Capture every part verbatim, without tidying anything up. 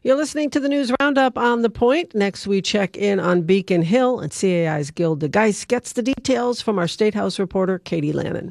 You're listening to the News Roundup on The Point. Next, we check in on Beacon Hill, and C A I's Gilda Geis gets the details from our State House reporter, Katie Lannon.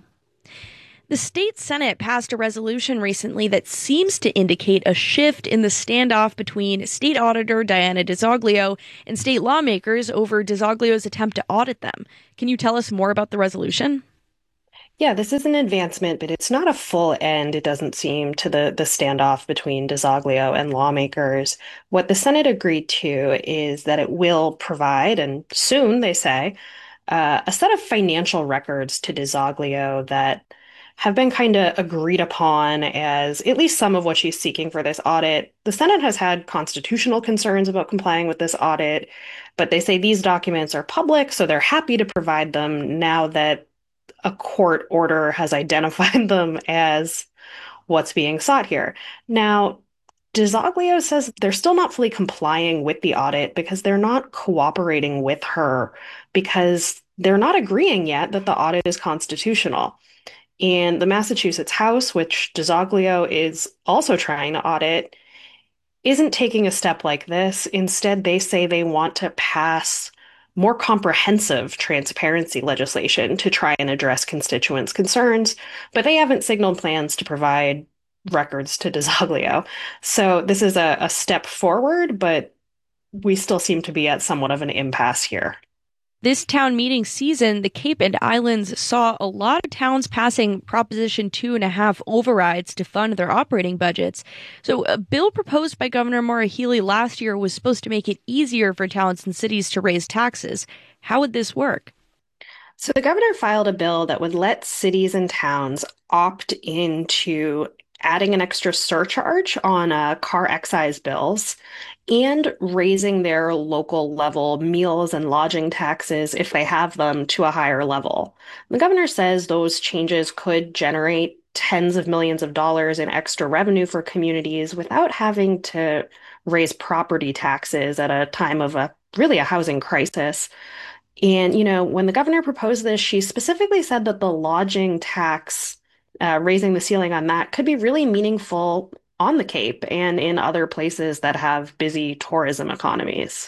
The state Senate passed a resolution recently that seems to indicate a shift in the standoff between State Auditor Diana DiZoglio and state lawmakers over DiZoglio's attempt to audit them. Can you tell us more about the resolution? Yeah, this is an advancement, but it's not a full end, it doesn't seem, to the, the standoff between DiZoglio and lawmakers. What the Senate agreed to is that it will provide, and soon, they say, uh, a set of financial records to DiZoglio that have been kind of agreed upon as at least some of what she's seeking for this audit. The Senate has had constitutional concerns about complying with this audit, but they say these documents are public, so they're happy to provide them now that a court order has identified them as what's being sought here. Now, DiZoglio says they're still not fully complying with the audit because they're not cooperating with her because they're not agreeing yet that the audit is constitutional. And the Massachusetts House, which DiZoglio is also trying to audit, isn't taking a step like this. Instead, they say they want to pass more comprehensive transparency legislation to try and address constituents' concerns, but they haven't signaled plans to provide records to DiZoglio. So this is a, a step forward, but we still seem to be at somewhat of an impasse here. This town meeting season, the Cape and Islands saw a lot of towns passing Proposition two and a half overrides to fund their operating budgets. So a bill proposed by Governor Maura Healey last year was supposed to make it easier for towns and cities to raise taxes. How would this work? So the governor filed a bill that would let cities and towns opt into adding an extra surcharge on uh, car excise bills and raising their local level meals and lodging taxes, if they have them, to a higher level. The governor says those changes could generate tens of millions of dollars in extra revenue for communities without having to raise property taxes at a time of a really a housing crisis. And, you know, when the governor proposed this, she specifically said that the lodging tax, uh, raising the ceiling on that, could be really meaningful on the Cape and in other places that have busy tourism economies.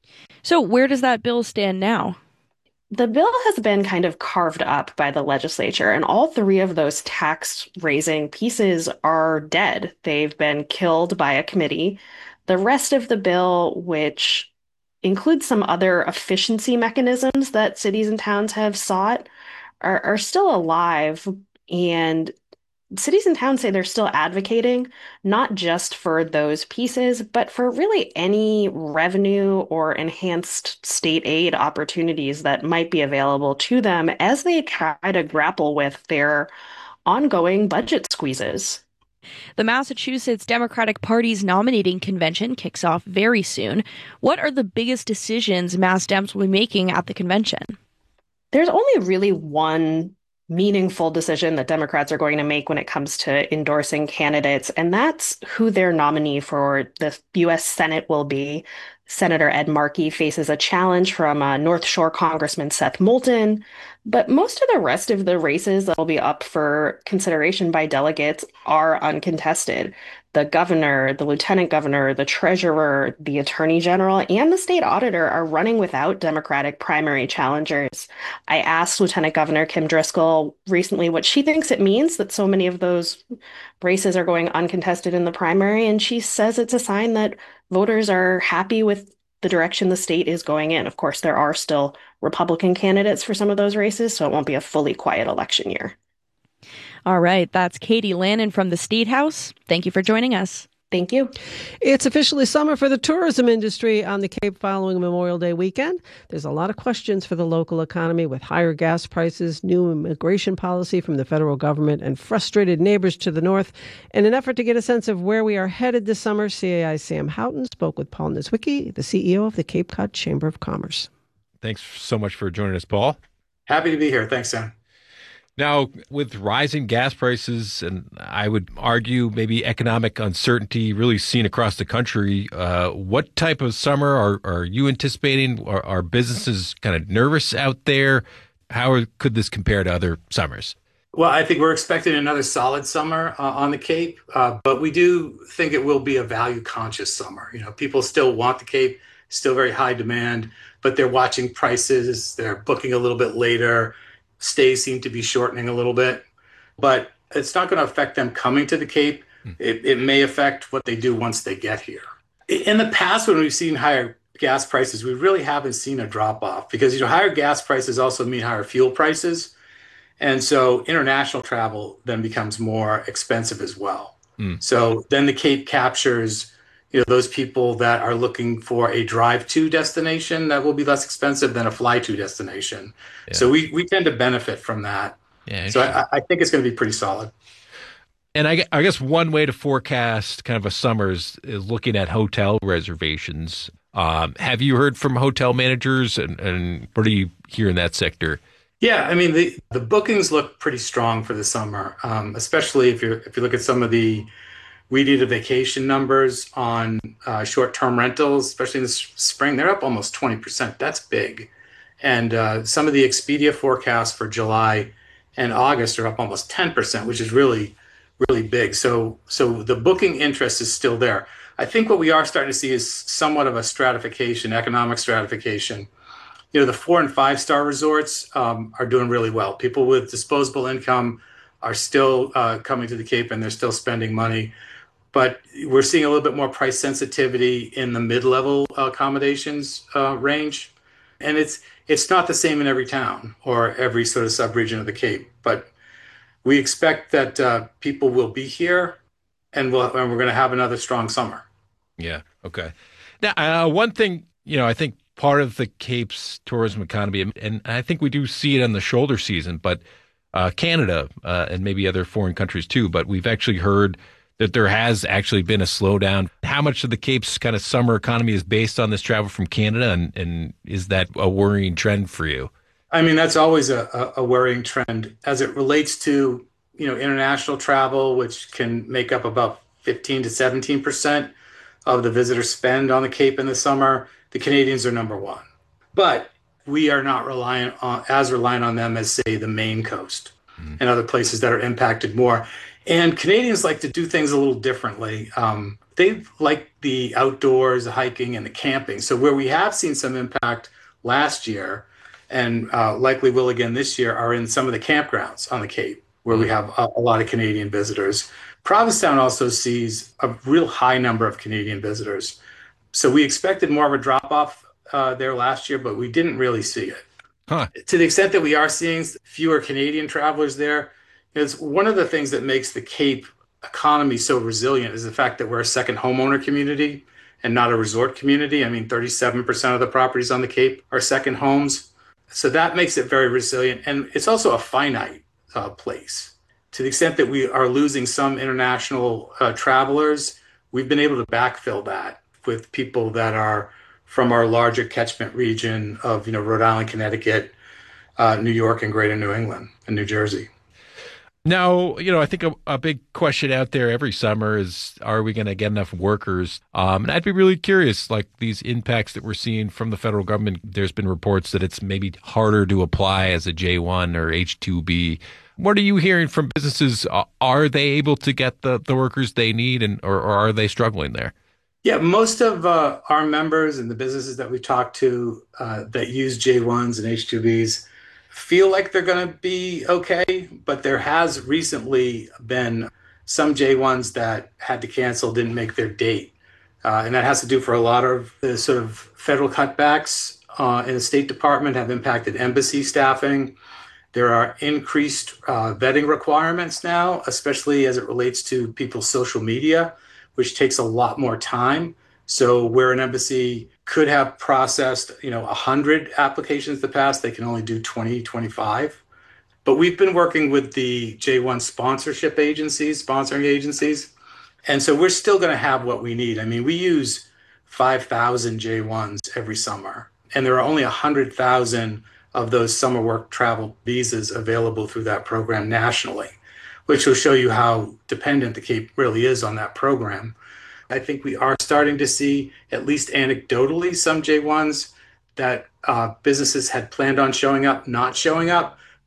So where does that bill stand now? The bill has been kind of carved up by the legislature, and all three of those tax-raising pieces are dead. They've been killed by a committee. The rest of the bill, which includes some other efficiency mechanisms that cities and towns have sought, are, are still alive, and cities and towns say they're still advocating not just for those pieces, but for really any revenue or enhanced state aid opportunities that might be available to them as they try to grapple with their ongoing budget squeezes. The Massachusetts Democratic Party's nominating convention kicks off very soon. What are the biggest decisions Mass Dems will be making at the convention? There's only really one meaningful decision that Democrats are going to make when it comes to endorsing candidates, and that's who their nominee for the U S Senate will be. Senator Ed Markey faces a challenge from uh, North Shore Congressman Seth Moulton, but most of the rest of the races that will be up for consideration by delegates are uncontested. The governor, the lieutenant governor, the treasurer, the attorney general, and the state auditor are running without Democratic primary challengers. I asked Lieutenant Governor Kim Driscoll recently what she thinks it means that so many of those races are going uncontested in the primary, and she says it's a sign that voters are happy with the direction the state is going in. Of course, there are still Republican candidates for some of those races, so it won't be a fully quiet election year. All right, that's Katie Lannon from the State House. Thank you for joining us. Thank you. It's officially summer for the tourism industry on the Cape following Memorial Day weekend. There's a lot of questions for the local economy with higher gas prices, new immigration policy from the federal government, and frustrated neighbors to the north. In an effort to get a sense of where we are headed this summer, C A I's Sam Houghton spoke with Paul Niedzwiecki, the C E O of the Cape Cod Chamber of Commerce. Thanks so much for joining us, Paul. Happy to be here. Thanks, Sam. Now, with rising gas prices, and I would argue maybe economic uncertainty really seen across the country, uh, what type of summer are, are you anticipating? Are, are businesses kind of nervous out there? How are, could this compare to other summers? Well, I think we're expecting another solid summer uh, on the Cape, uh, but we do think it will be a value conscious summer. You know, people still want the Cape, still very high demand, but they're watching prices, they're booking a little bit later, stays seem to be shortening a little bit, but it's not going to affect them coming to the Cape. It, it may affect what they do once they get here. In the past, when we've seen higher gas prices, we really haven't seen a drop off because, you know, higher gas prices also mean higher fuel prices. And so international travel then becomes more expensive as well. Mm. So then the Cape captures, you know, those people that are looking for a drive to destination that will be less expensive than a fly to destination. Yeah. So we, we tend to benefit from that. Yeah, so I, I think it's going to be pretty solid. And I, I guess one way to forecast kind of a summer is, is looking at hotel reservations. Um, have you heard from hotel managers, and, and what do you hear in that sector? Yeah, I mean, the, the bookings look pretty strong for the summer, um, especially if you if you look at some of the We Need a Vacation numbers on uh, short-term rentals, especially in the spring. They're up almost twenty percent. That's big. And uh, some of the Expedia forecasts for July and August are up almost ten percent, which is really, really big. So, so the booking interest is still there. I think what we are starting to see is somewhat of a stratification, economic stratification. You know, the four and five star resorts um, are doing really well. People with disposable income are still uh, coming to the Cape and they're still spending money. But we're seeing a little bit more price sensitivity in the mid-level accommodations uh, range. And it's it's not the same in every town or every sort of subregion of the Cape. But we expect that uh, people will be here and, we'll, and we're going to have another strong summer. Yeah. Okay. Now, uh, one thing, you know, I think part of the Cape's tourism economy, and I think we do see it in the shoulder season, but uh, Canada uh, and maybe other foreign countries too, but we've actually heard that there has actually been a slowdown. How much of the Cape's kind of summer economy is based on this travel from Canada, and, and is that a worrying trend for you? I mean, that's always a, a worrying trend as it relates to, you know, international travel, which can make up about fifteen to seventeen percent of the visitor spend on the Cape in the summer. The Canadians are number one, but we are not reliant on as reliant on them as, say, the Maine coast mm. and other places that are impacted more. And Canadians like to do things a little differently. Um, they like the outdoors, the hiking, and the camping. So where we have seen some impact last year, and uh, likely will again this year, are in some of the campgrounds on the Cape, where mm. we have a, a lot of Canadian visitors. Provincetown also sees a real high number of Canadian visitors. So we expected more of a drop-off uh, there last year, but we didn't really see it. Huh. To the extent that we are seeing fewer Canadian travelers there, it's one of the things that makes the Cape economy so resilient is the fact that we're a second homeowner community and not a resort community. I mean, thirty-seven percent of the properties on the Cape are second homes. So that makes it very resilient. And it's also a finite uh, place. To the extent that we are losing some international uh, travelers, we've been able to backfill that with people that are from our larger catchment region of, you know, Rhode Island, Connecticut, uh, New York, and Greater New England, and New Jersey. Now, you know, I think a, a big question out there every summer is, are we going to get enough workers? Um, and I'd be really curious, like these impacts that we're seeing from the federal government. There's been reports that it's maybe harder to apply as a J one or H two B. What are you hearing from businesses? Are they able to get the, the workers they need, and or, or are they struggling there? Yeah, most of uh, our members and the businesses that we talk to uh, that use J ones and H two Bs feel like they're going to be okay, but there has recently been some J ones that had to cancel, didn't make their date. Uh, and that has to do for a lot of the sort of federal cutbacks uh, in the State Department have impacted embassy staffing. There are increased uh, vetting requirements now, especially as it relates to people's social media, which takes a lot more time. So where an embassy could have processed, you know, one hundred applications in the past, they can only do twenty, twenty-five. But we've been working with the J one sponsorship agencies, sponsoring agencies. And so we're still going to have what we need. I mean, we use five thousand J ones every summer, and there are only one hundred thousand of those summer work travel visas available through that program nationally, which will show you how dependent the Cape really is on that program. I think we are starting to see, at least anecdotally, some J ones that uh, businesses had planned on showing up, not showing up,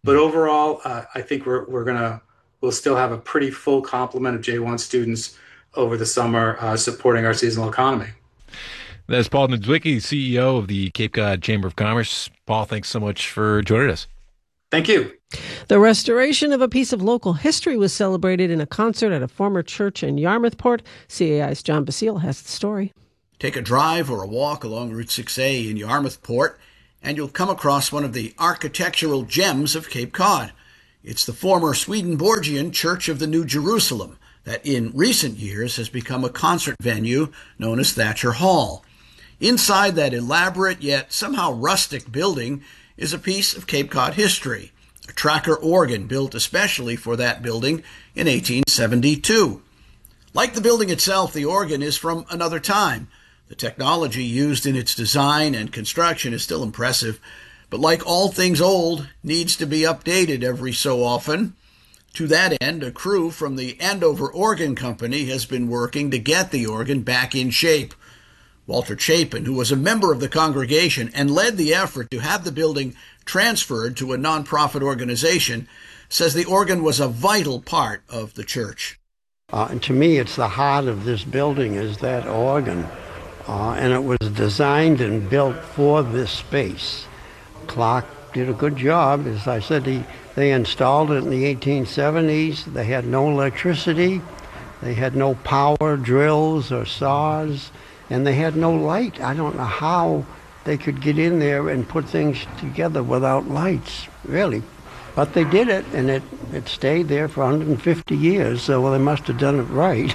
But overall, uh, I think we're we're gonna we'll still have a pretty full complement of J one students over the summer uh, supporting our seasonal economy. That's Paul Niedzwiecki, C E O of the Cape Cod Chamber of Commerce. Paul, thanks so much for joining us. Thank you. The restoration of a piece of local history was celebrated in a concert at a former church in Yarmouthport. C A I's John Basile has the story. Take a drive or a walk along Route six A in Yarmouthport, and you'll come across one of the architectural gems of Cape Cod. It's the former Swedenborgian Church of the New Jerusalem that in recent years has become a concert venue known as Thatcher Hall. Inside that elaborate yet somehow rustic building is a piece of Cape Cod history, a Tracker organ built especially for that building in eighteen seventy-two. Like the building itself, the organ is from another time. The technology used in its design and construction is still impressive, but like all things old, needs to be updated every so often. To that end, a crew from the Andover Organ Company has been working to get the organ back in shape. Walter Chapin, who was a member of the congregation and led the effort to have the building transferred to a nonprofit organization, says the organ was a vital part of the church. Uh, and to me, it's the heart of this building is that organ. Uh, and it was designed and built for this space. Clark did a good job. As I said, he, they installed it in the eighteen seventies. They had no electricity. They had no power drills or saws. And they had no light. I don't know how they could get in there and put things together without lights, really. But they did it, and it, it stayed there for one hundred fifty years, so well, they must have done it right.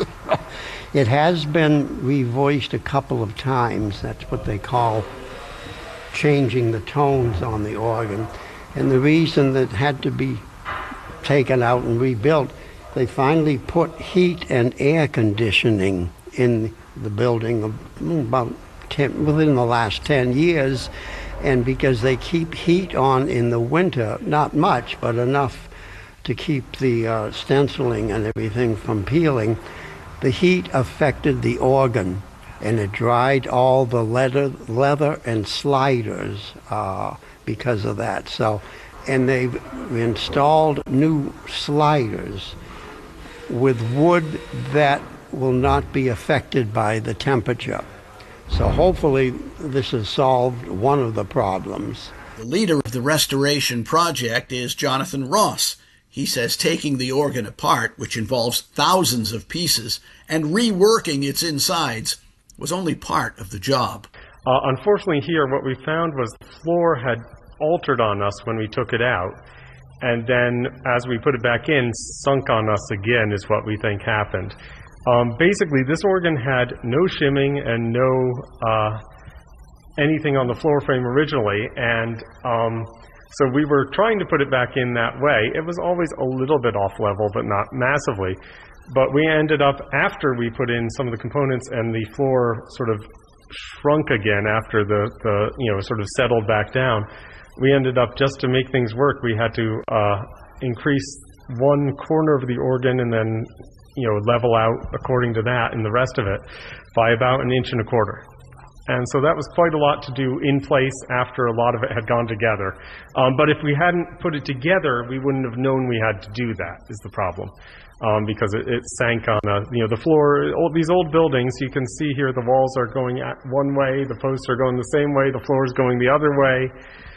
It has been revoiced a couple of times. That's what they call changing the tones on the organ. And the reason that it had to be taken out and rebuilt, they finally put heat and air conditioning in the building about ten, within the last ten years. And because they keep heat on in the winter, not much, but enough to keep the uh, stenciling and everything from peeling, the heat affected the organ, and it dried all the leather, leather and sliders uh, because of that. So, and they've installed new sliders with wood that will not be affected by the temperature. So hopefully this has solved one of the problems. The leader of the restoration project is Jonathan Ross. He says taking the organ apart, which involves thousands of pieces, and reworking its insides was only part of the job. Uh, unfortunately here, what we found was the floor had altered on us when we took it out. And then as we put it back in, sunk on us again is what we think happened. Um, basically, this organ had no shimming and no uh, anything on the floor frame originally, and um, so we were trying to put it back in that way. It was always a little bit off level, but not massively. But we ended up, after we put in some of the components and the floor sort of shrunk again after the, the you know, sort of settled back down, we ended up, just to make things work, we had to uh, increase one corner of the organ and then you know, level out according to that and the rest of it by about an inch and a quarter. And so that was quite a lot to do in place after a lot of it had gone together. Um, but if we hadn't put it together, we wouldn't have known we had to do that, is the problem. Um, because it, it sank on a, you know, the floor, old, these old buildings, you can see here the walls are going at one way, the posts are going the same way, the floor is going the other way.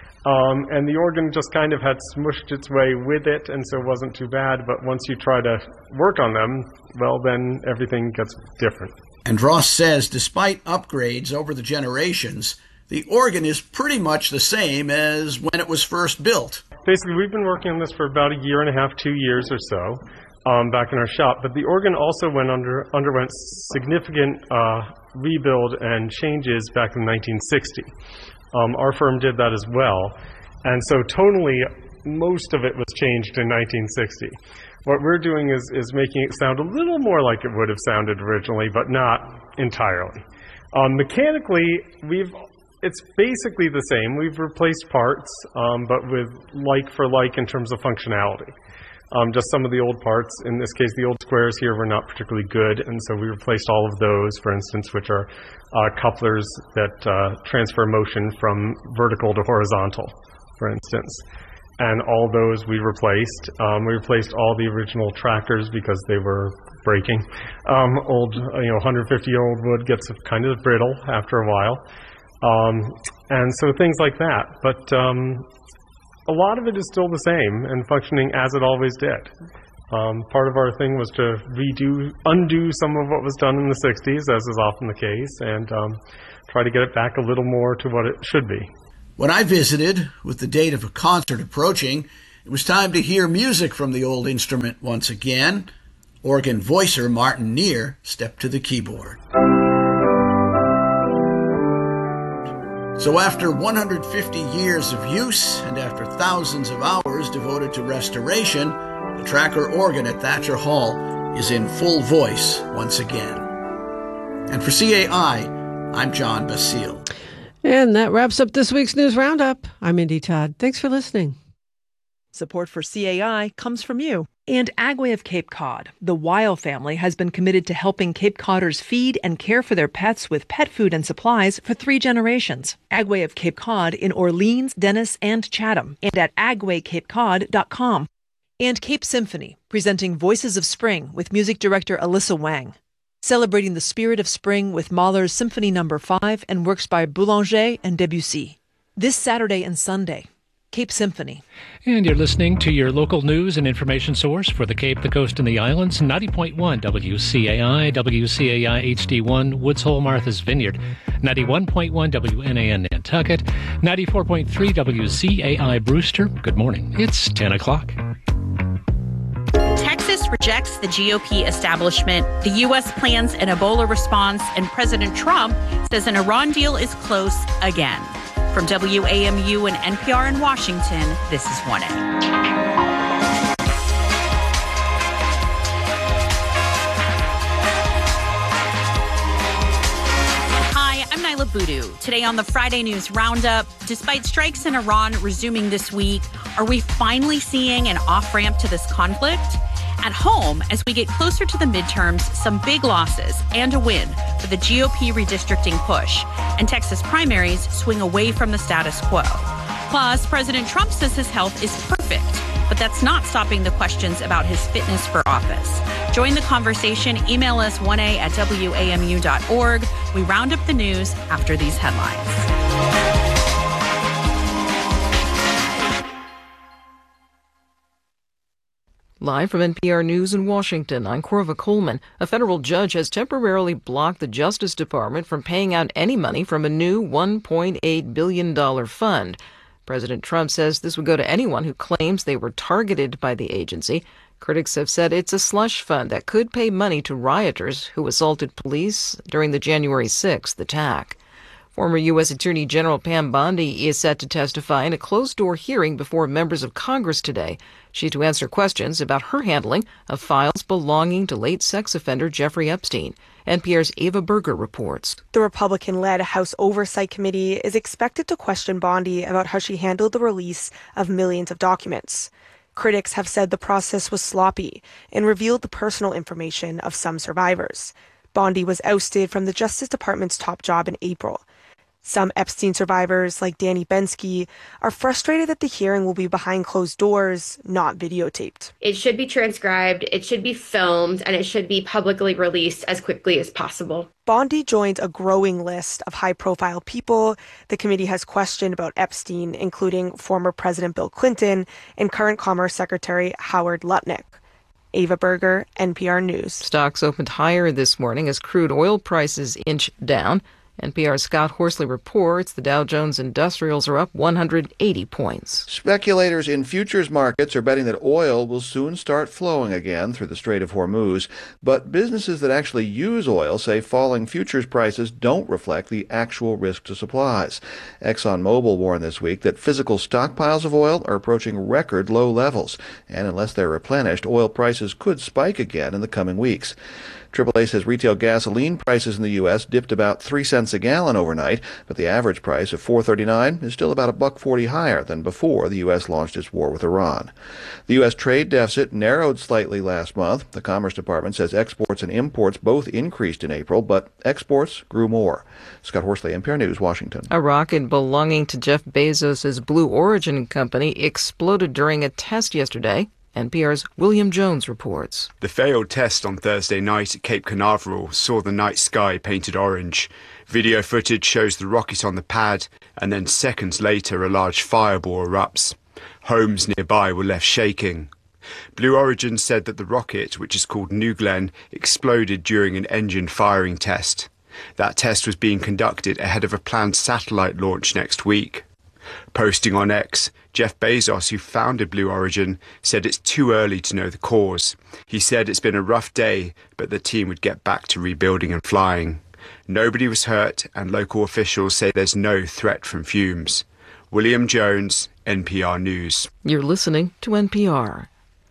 Um, and the organ just kind of had smushed its way with it, and so it wasn't too bad. But once you try to work on them, well, then everything gets different. And Ross says despite upgrades over the generations, the organ is pretty much the same as when it was first built. Basically, we've been working on this for about a year and a half, two years or so, um, back in our shop. But the organ also went under, underwent significant uh, rebuild and changes back in nineteen sixty. Um, our firm did that as well. And so tonally, most of it was changed in nineteen sixty. What we're doing is, is making it sound a little more like it would have sounded originally, but not entirely. Um, mechanically, we've it's basically the same. We've replaced parts, um, but with like for like in terms of functionality. Um, just some of the old parts, in this case the old squares here, were not particularly good, and so we replaced all of those, for instance, which are uh, couplers that uh, transfer motion from vertical to horizontal, for instance. and all those we replaced. Um, we replaced all the original tractors because they were breaking. Um, old, you know, one hundred fifty year old wood gets kind of brittle after a while. Um, and so things like that. But um, a lot of it is still the same and functioning as it always did. Um, part of our thing was to redo, undo some of what was done in the sixties, as is often the case, and um, try to get it back a little more to what it should be. When I visited, with the date of a concert approaching, it was time to hear music from the old instrument once again. Organ voicer Martin Neer stepped to the keyboard. So after one hundred fifty years of use and after thousands of hours devoted to restoration, the Tracker organ at Thatcher Hall is in full voice once again. And for C A I, I'm John Basile. And that wraps up this week's News Roundup. I'm Indy Todd. Thanks for listening. Support for C A I comes from you. And Agway of Cape Cod, the Weil family, has been committed to helping Cape Codders feed and care for their pets with pet food and supplies for three generations. Agway of Cape Cod in Orleans, Dennis, and Chatham, and at agway cape cod dot com. And Cape Symphony, presenting Voices of Spring with music director Alyssa Wang. Celebrating the spirit of spring with Mahler's Symphony Number five and works by Boulanger and Debussy. This Saturday and Sunday, Cape Symphony. And you're listening to your local news and information source for the Cape, the Coast, and the Islands, ninety point one W C A I, W C A I H D one, Woods Hole, Martha's Vineyard, ninety-one point one W N A N Nantucket, ninety-four point three W C A I Brewster. Good morning. It's ten o'clock. Texas rejects the G O P establishment. The U S plans an Ebola response, and President Trump says an Iran deal is close again. From W A M U and N P R in Washington, this is one A. Hi, I'm Nyla Boodoo. Today on the Friday News Roundup, despite strikes in Iran resuming this week, are we finally seeing an off-ramp to this conflict? At home, as we get closer to the midterms, some big losses and a win for the G O P redistricting push, and Texas primaries swing away from the status quo. Plus, President Trump says his health is perfect, but that's not stopping the questions about his fitness for office. Join the conversation. Email us one A at W A M U dot org. We round up the news after these headlines. Live from N P R News in Washington, I'm Corva Coleman. A federal judge has temporarily blocked the Justice Department from paying out any money from a new one point eight billion dollars fund. President Trump says this would go to anyone who claims they were targeted by the agency. Critics have said it's a slush fund that could pay money to rioters who assaulted police during the January sixth attack. Former U S Attorney General Pam Bondi is set to testify in a closed-door hearing before members of Congress today. She's to answer questions about her handling of files belonging to late sex offender Jeffrey Epstein. N P R's Ava Berger reports. The Republican-led House Oversight Committee is expected to question Bondi about how she handled the release of millions of documents. Critics have said the process was sloppy and revealed the personal information of some survivors. Bondi was ousted from the Justice Department's top job in April. Some Epstein survivors, like Danny Bensky, are frustrated that the hearing will be behind closed doors, not videotaped. It should be transcribed, it should be filmed, and it should be publicly released as quickly as possible. Bondi joins a growing list of high-profile people the committee has questioned about Epstein, including former President Bill Clinton and current Commerce Secretary Howard Lutnick. Ava Berger, N P R News. Stocks opened higher this morning as crude oil prices inch down. N P R's Scott Horsley reports the Dow Jones Industrials are up one hundred eighty points. Speculators in futures markets are betting that oil will soon start flowing again through the Strait of Hormuz, but businesses that actually use oil say falling futures prices don't reflect the actual risk to supplies. ExxonMobil warned this week that physical stockpiles of oil are approaching record low levels, and unless they're replenished, oil prices could spike again in the coming weeks. triple A says retail gasoline prices in the U S dipped about three cents a gallon overnight, but the average price of four thirty-nine is still about a buck forty higher than before the U S launched its war with Iran. The U S trade deficit narrowed slightly last month. The Commerce Department says exports and imports both increased in April, but exports grew more. Scott Horsley, N P R News, Washington. A rocket belonging to Jeff Bezos' Blue Origin company exploded during a test yesterday. N P R's William Jones reports. The failed test on Thursday night at Cape Canaveral saw the night sky painted orange. Video footage shows the rocket on the pad, and then seconds later a large fireball erupts. Homes nearby were left shaking. Blue Origin said that the rocket, which is called New Glenn, exploded during an engine firing test. That test was being conducted ahead of a planned satellite launch next week. Posting on X, Jeff Bezos, who founded Blue Origin, said it's too early to know the cause. He said it's been a rough day, but the team would get back to rebuilding and flying. Nobody was hurt, and local officials say there's no threat from fumes. William Jones, N P R News. You're listening to N P R.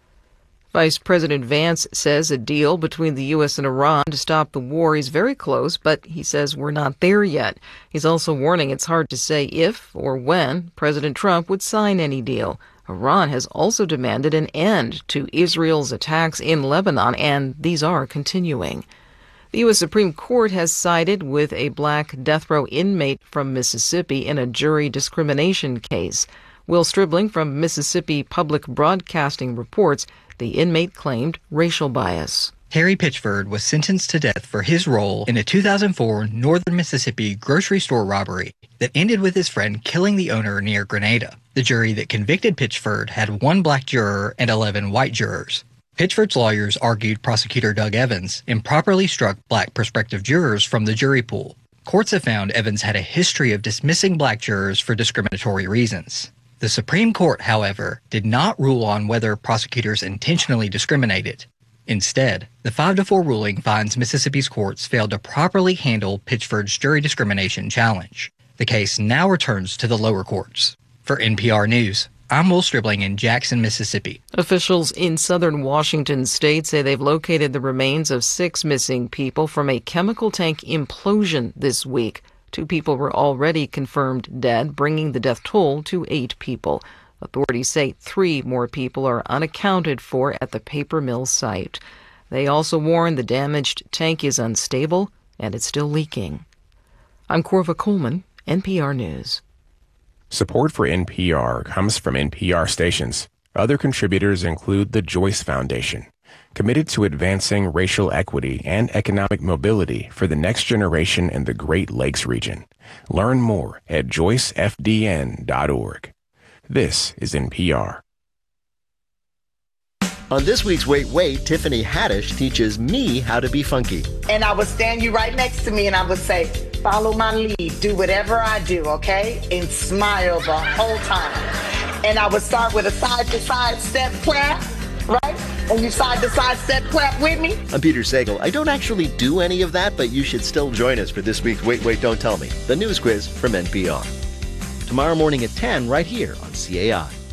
Vice President Vance says a deal between the U S and Iran to stop the war is very close, but he says we're not there yet. He's also warning it's hard to say if or when President Trump would sign any deal. Iran has also demanded an end to Israel's attacks in Lebanon, and these are continuing. The U S Supreme Court has sided with a black death row inmate from Mississippi in a jury discrimination case. Will Stribling from Mississippi Public Broadcasting reports the inmate claimed racial bias. Harry Pitchford was sentenced to death for his role in a two thousand four northern Mississippi grocery store robbery that ended with his friend killing the owner near Grenada. The jury that convicted Pitchford had one black juror and eleven white jurors. Pitchford's lawyers argued prosecutor Doug Evans improperly struck black prospective jurors from the jury pool. Courts have found Evans had a history of dismissing black jurors for discriminatory reasons. The Supreme Court, however, did not rule on whether prosecutors intentionally discriminated. Instead, the five to four ruling finds Mississippi's courts failed to properly handle Pitchford's jury discrimination challenge. The case now returns to the lower courts. For N P R News, I'm Will Stribling in Jackson, Mississippi. Officials in southern Washington state say they've located the remains of six missing people from a chemical tank implosion this week. Two people were already confirmed dead, bringing the death toll to eight people. Authorities say three more people are unaccounted for at the paper mill site. They also warn the damaged tank is unstable and it's still leaking. I'm Corva Coleman, N P R News. Support for N P R comes from N P R stations. Other contributors include the Joyce Foundation, committed to advancing racial equity and economic mobility for the next generation in the Great Lakes region. Learn more at joyce f d n dot org. This is N P R. On this week's Wait Wait, Tiffany Haddish teaches me how to be funky. And I would stand you right next to me and I would say, follow my lead, do whatever I do, okay? And smile the whole time. And I would start with a side-to-side step clap, right? And you side-to-side step clap with me. I'm Peter Sagal. I don't actually do any of that, but you should still join us for this week's Wait Wait, Don't Tell Me, the news quiz from N P R. Tomorrow morning at ten, right here on C A I.